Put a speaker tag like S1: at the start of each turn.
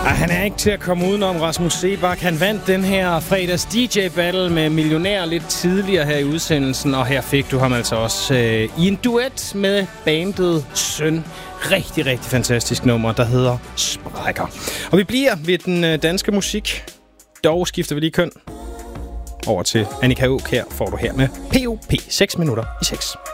S1: Han er ikke til at komme udenom, Rasmus Seebach. Han vandt den her fredags DJ-battle med Millionær lidt tidligere her i udsendelsen, og her fik du ham altså også i en duet med bandet Søn. Rigtig, rigtig fantastisk nummer, der hedder Sprækker. Og vi bliver ved den danske musik. Dog skifter vi lige køn over til Annika Åk. Her får du her med POP 6 minutter i 6.